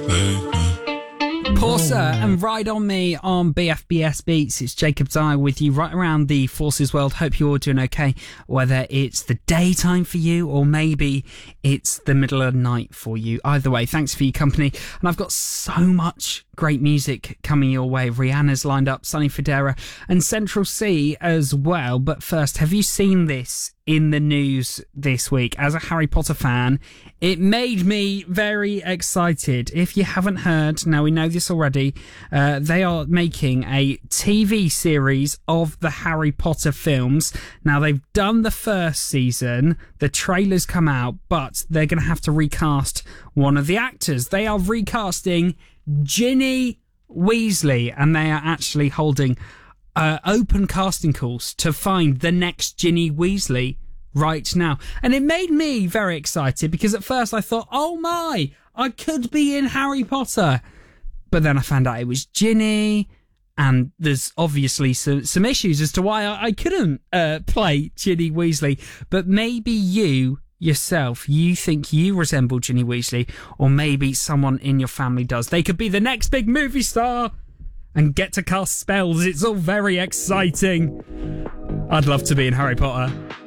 Porser and Ride On Me on BFBS Beats. It's Jacob Dyer with you right around the Forces world. Hope you're all doing okay, whether it's the daytime for you or maybe it's the middle of the night for you. Either way, thanks for your company. And I've got so much great music coming your way. Rihanna's lined up, Sonny Fodera and Central C as well. But first, have you seen this in the news this week? As a Harry Potter fan, it made me very excited. If you haven't heard, now we know this already, they are making a TV series of the Harry Potter films. Now, they've done the first season, the trailer's come out, but they're going to have to recast one of the actors. They are recasting Ginny Weasley, and they are actually holding open casting calls to find the next Ginny Weasley right now. And it made me very excited because at first I thought, oh my, I could be in Harry Potter. But then I found out it was Ginny, and there's obviously some issues as to why I couldn't play Ginny Weasley. But maybe you yourself, you think you resemble Ginny Weasley, or maybe someone in your family does. They could be the next big movie star and get to cast spells. It's all very exciting. I'd love to be in Harry Potter.